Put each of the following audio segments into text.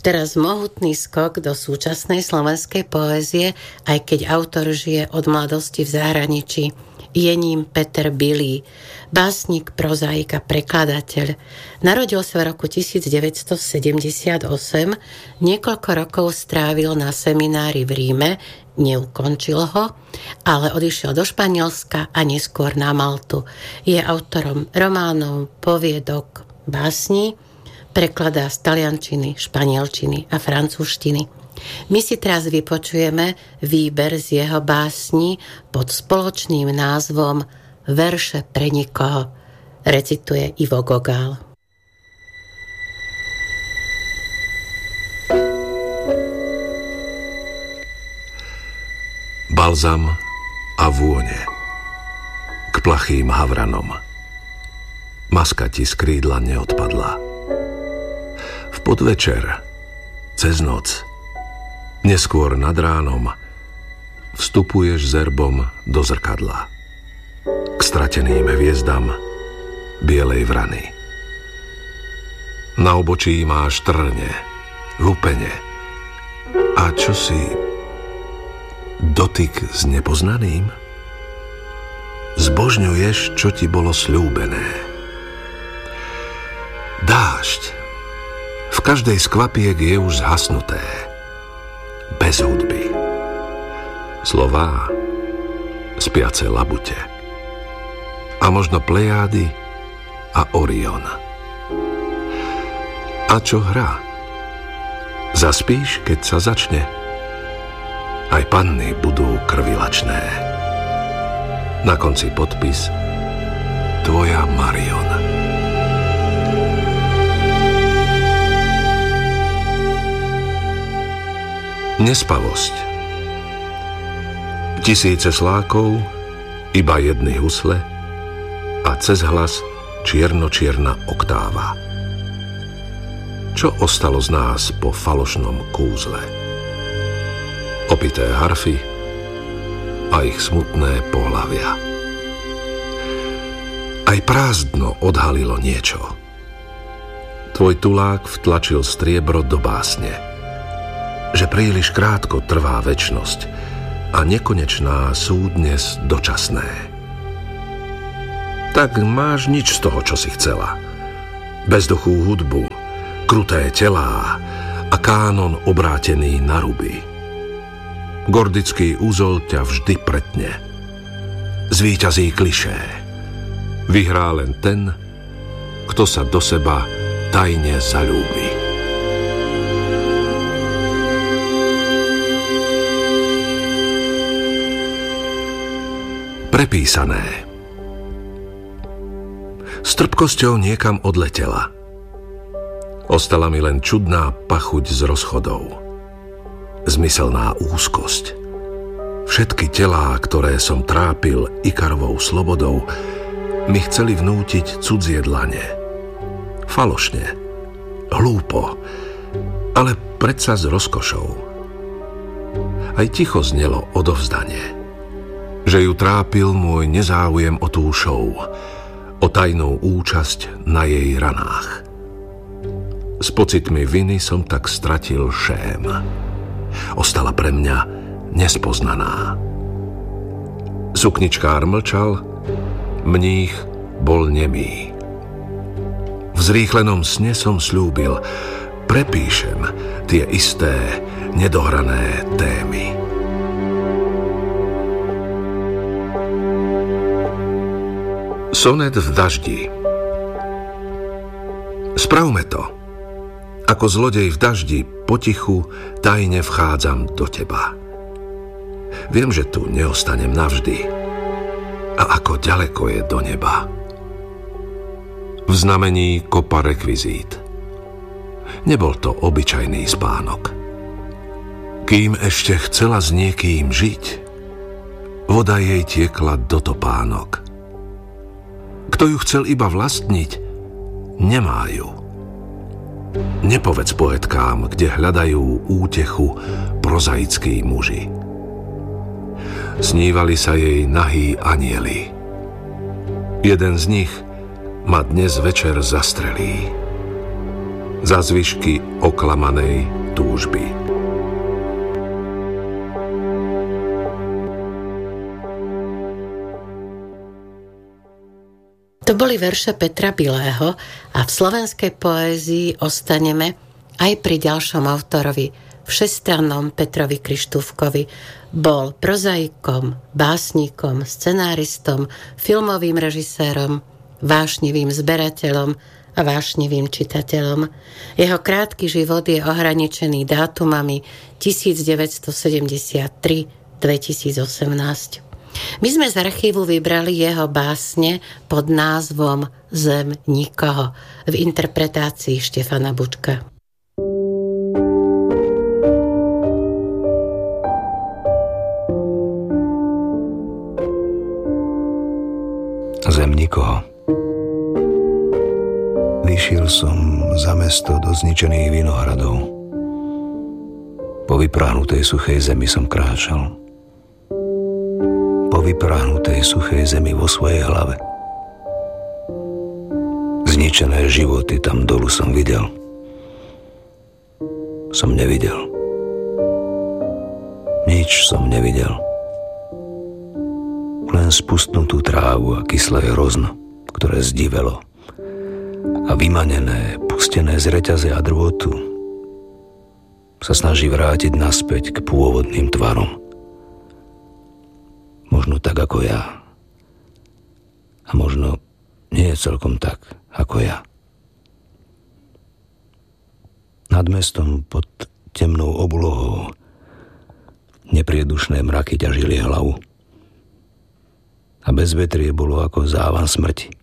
Teraz mohutný skok do súčasnej slovenskej poézie, aj keď autor žije od mladosti v zahraničí. Je ním Peter Bilý, básnik, prozaik a prekladateľ. Narodil sa v roku 1978, niekoľko rokov strávil na seminári v Ríme, neukončil ho, ale odišiel do Španielska a neskôr na Maltu. Je autorom románov, poviedok, básní, prekladá z taliančiny, španielčiny a francúzštiny. My si teraz vypočujeme výber z jeho básni pod spoločným názvom Verše pre nikoho. Recituje Ivo Gogál. Balzam a vône k plachým havranom. Maska ti z krídla neodpadla. V podvečer, cez noc, neskôr nad ránom, vstupuješ zerbom do zrkadla. K strateným hviezdam bielej vrany. Na obočí máš trne, lupene a čosi dotyk s nepoznaným? Zbožňuješ, čo ti bolo sľúbené. Dážď v každej z kvapiek je už zhasnuté. Bez hudby. Slová spiace labute. A možno Plejády a Orion. A čo hra? Zaspíš, keď sa začne? Aj panny budú krvilačné. Na konci podpis Tvoja Marion. Nespavosť. Tisíce slákov, iba jedny husle a cez hlas čierno-čierna oktáva. Čo ostalo z nás po falošnom kúzle? Opité harfy a ich smutné pohlavia. Aj prázdno odhalilo niečo. Tvoj tulák vtlačil striebro do básne, že príliš krátko trvá večnosť a nekonečná sú dnes dočasné. Tak máš nič z toho, čo si chcela. Bezduchú hudbu, kruté telá a kánon obrátený na ruby. Gordický úzol ťa vždy pretne. Zvíťazí klišé. Vyhrá len ten, kto sa do seba tajne zaľúbi. Prepísané. S trpkosťou niekam odletela. Ostala mi len čudná pachuť z rozchodov. Zmyselná úzkosť. Všetky telá, ktoré som trápil Ikarovou slobodou, mi chceli vnútiť cudzie dlane. Falošne. Hlúpo. Ale predsa s rozkošou. Aj ticho znelo odovzdanie. Že ju trápil môj nezáujem o tú show, o tajnú účasť na jej ranách. S pocitmi viny som tak stratil šém. Ostala pre mňa nespoznaná. Sukničkár mlčal, mních bol nemý. V zrýchlenom sne som sľúbil, prepíšem tie isté nedohrané témy. Sonet v daždi. Spravme to. Ako zlodej v daždi, potichu, tajne vchádzam do teba. Viem, že tu neostanem navždy. A ako ďaleko je do neba. V znamení kopa rekvizít. Nebol to obyčajný spánok. Kým ešte chcela s niekým žiť, voda jej tiekla do topánok. Kto ju chcel iba vlastniť, nemá ju. Nepovedz poetkám, kde hľadajú útechu prozaickí muži. Snívali sa jej nahý anjeli. Jeden z nich ma dnes večer zastrelí. za zvyšky oklamanej túžby. To boli verše Petra Bilého a v slovenskej poézii ostaneme aj pri ďalšom autorovi, všestrannom Petrovi Krištúfkovi. Bol prozaikom, básnikom, scenáristom, filmovým režisérom, vášnivým zberateľom a vášnivým čitateľom. Jeho krátky život je ohraničený dátumami 1973-2018. My sme z archívu vybrali jeho básne pod názvom Zem nikoho v interpretácii Štefana Bučka. Zem nikoho. Vyšiel som za mesto do zničených vinohradov. Po vyprahnutej suchej zemi som kráčal. Po vyprahnutej suchej zemi vo svojej hlave. Zničené životy tam dolu som videl. Som nevidel. Nič som nevidel. Len spustnutú trávu a kyslé hrozno, ktoré zdivelo a vymanené, pustené z reťaze a drôtu sa snaží vrátiť naspäť k pôvodným tvarom. Možno tak ako ja. A možno nie je celkom tak ako ja. Nad mestom pod temnou oblohou nepriedušné mraky ťažili hlavu. A bezvetrie bolo ako závan smrti.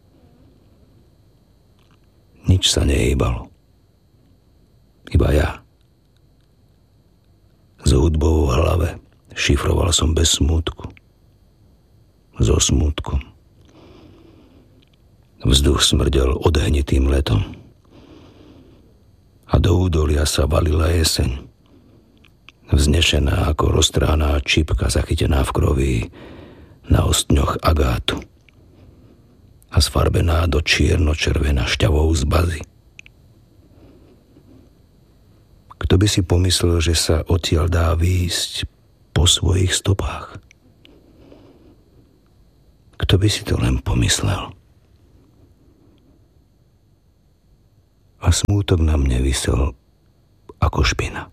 Nič sa nehýbalo. Iba ja. S hudbou v hlave šifroval som bez smútku. So smútkom. Vzduch smrdel odhnitým letom. A do údolia sa valila jeseň. Vznešená ako roztráná čipka zachytená v kroví na ostňoch agátu a sfarbená do čierno-červená šťavou z bazy. Kto by si pomyslel, že sa odtiaľ dá výjsť po svojich stopách? Kto by si to len pomyslel? A smútok na mne visel ako špina.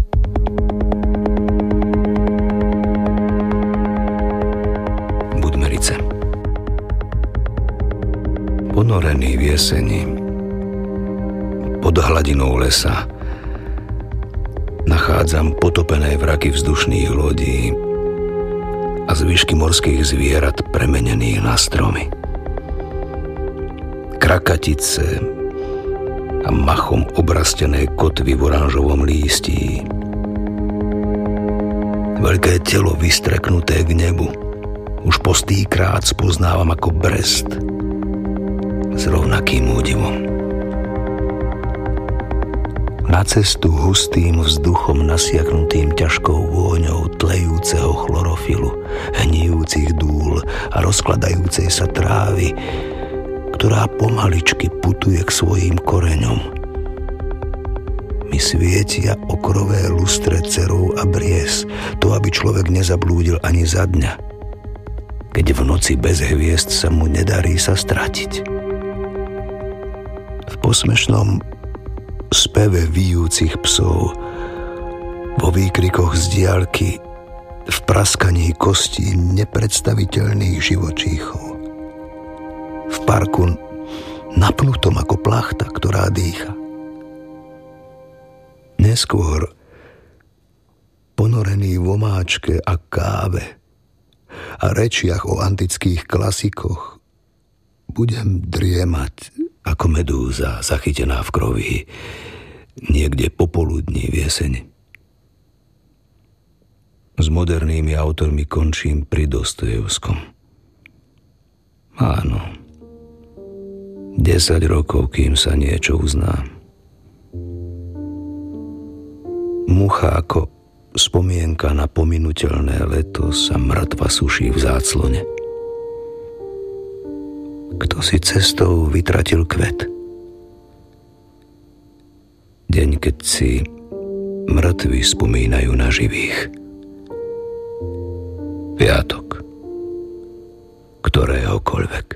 Budmerice. Ponorený v jeseni, pod hladinou lesa, nachádzam potopené vraky vzdušných lodí a zvyšky morských zvierat premenených na stromy. Krakatice a machom obrastené kotvy v oranžovom lístí. Veľké telo vystreknuté k nebu už po stýkrát spoznávam ako Brest s rovnakým údivom. Na cestu hustým vzduchom nasiaknutým ťažkou vôňou tlejúceho chlorofilu, hnijúcich dúl a rozkladajúcej sa trávy, ktorá pomaličky putuje k svojim koreňom. Mi svietia okrové lustre cerov a bries, to aby človek nezablúdil ani za dňa, keď v noci bez hviezd sa mu nedarí sa stratiť. V posmešnom speve vyjúcich psov, vo výkrikoch z diaľky, v praskaní kostí nepredstaviteľných živočíchov. V parku napnutom ako plachta, ktorá dýcha. Neskôr, ponorený v omáčke a káve a rečiach o antických klasikoch, budem driemať ako medúza zachytená v kroví niekde popoludní v jeseni. S modernými autormi končím pri Dostojevskom. Áno, 10 rokov, kým sa niečo uzná. Mucha ako spomienka na pominuteľné leto sa mŕtva suší v záclone. Kto si cestou vytratil kvet? deň, keď si mŕtvi spomínajú na živých. Piatok ktoréhokoľvek.